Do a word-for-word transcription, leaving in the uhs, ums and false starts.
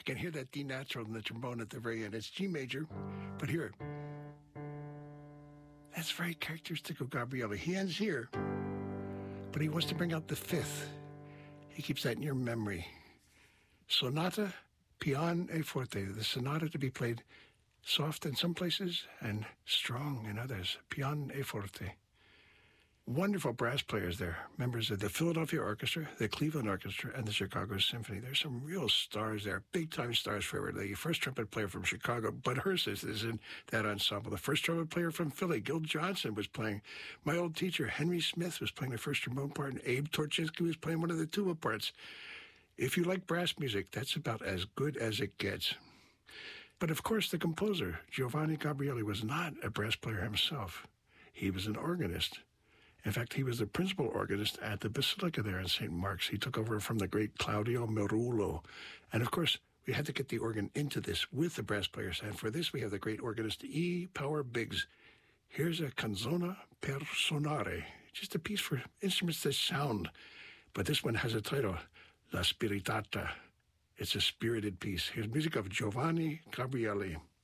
can hear that D natural in the trombone at the very end. It's G major, but hear it. That's very characteristic of Gabrieli. He ends here, but he wants to bring out the fifth. He keeps that in your memory. Sonata piano forte, the sonata to be played soft in some places and strong in others. Piano forte. Wonderful brass players there, members of the Philadelphia Orchestra, the Cleveland Orchestra, and the Chicago Symphony. There's some real stars there, big-time stars forever. The first trumpet player from Chicago, Bud Hurst, is in that ensemble. The first trumpet player from Philly, Gil Johnson, was playing. My old teacher, Henry Smith, was playing the first trombone part, and Abe Torchinsky was playing one of the tuba parts. If you like brass music, that's about as good as it gets. But, of course, the composer, Giovanni Gabrieli, was not a brass player himself. He was an organist. In fact, he was the principal organist at the Basilica there in Saint Mark's. He took over from the great Claudio Merulo. And, of course, we had to get the organ into this with the brass players. And for this, we have the great organist E. Power Biggs. Here's a canzona per sonare, just a piece for instruments that sound. But this one has a title, La Spiritata. It's a spirited piece. Here's music of Giovanni Gabrieli.